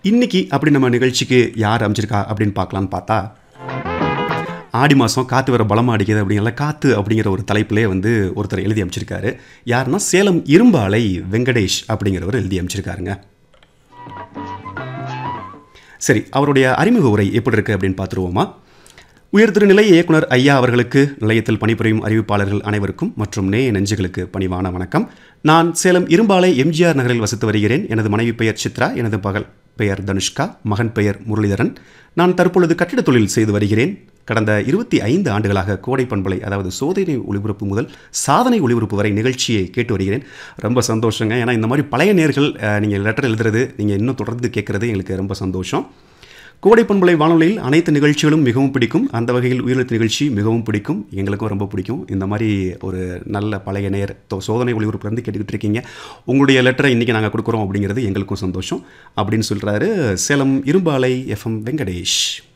இன்னைக்கு அப்படி நம்ம நிகழ்ச்சிக்கு யார் அமைச்சிருக்கா அப்படின்னு பார்க்கலான்னு பார்த்தா, ஆடி மாதம் காற்று வர பலமாக அடிக்குது அப்படிங்கிற காற்று அப்படிங்கிற ஒரு தலைப்பிலே வந்து ஒருத்தர் எழுதி அமைச்சிருக்காரு. யாருன்னா சேலம் இரும்பாலை வெங்கடேஷ் அப்படிங்கிறவர் எழுதி அமைச்சிருக்காருங்க. சரி, அவருடைய அறிமுக உரை எப்படி இருக்குது அப்படின்னு பார்த்துருவோமா? உயர்திரு நிலைய இயக்குனர் ஐயா அவர்களுக்கு, நிலையத்தில் பணிபுரியும் அறிவிப்பாளர்கள் அனைவருக்கும் மற்றும் நேய நெஞ்சுகளுக்கு பணிவான வணக்கம். நான் சேலம் இரும்பாலை எம்ஜிஆர் நகரில் வசித்து வருகிறேன். எனது மனைவி பெயர் சித்ரா, எனது மகள் பெயர் தனுஷ்கா, மகன் பெயர் முரளிதரன். நான் தற்பொழுது கட்டிடத் தொழில் செய்து வருகிறேன். கடந்த 25 ஆண்டுகளாக கோடை பண்பலை, அதாவது சோதனை ஒளிபரப்பு முதல் சாதனை ஒளிபரப்பு வரை நிகழ்ச்சியை கேட்டு வருகிறேன். ரொம்ப சந்தோஷங்க. ஏன்னா இந்த மாதிரி பழைய நேர்கள் நீங்கள் லெட்டர் எழுதுறது, நீங்கள் இன்னும் தொடர்ந்து கேட்குறது எங்களுக்கு ரொம்ப சந்தோஷம். கோடை பண்பலை வானொலியில் அனைத்து நிகழ்ச்சிகளும் மிகவும் பிடிக்கும். அந்த வகையில் உயிரெழுத்து நிகழ்ச்சி மிகவும் பிடிக்கும், எங்களுக்கும் ரொம்ப பிடிக்கும். இந்த மாதிரி ஒரு நல்ல பழைய நேர் சோதனை ஒளிபரப்புலேருந்து கேட்டுக்கிட்டு இருக்கீங்க. உங்களுடைய லெட்டரை இன்றைக்கி நாங்கள் கொடுக்குறோம் அப்படிங்கிறது எங்களுக்கும் சந்தோஷம் அப்படின்னு சொல்கிறாரு சேலம் இரும்பாலை எஃப்எம் வெங்கடேஷ்.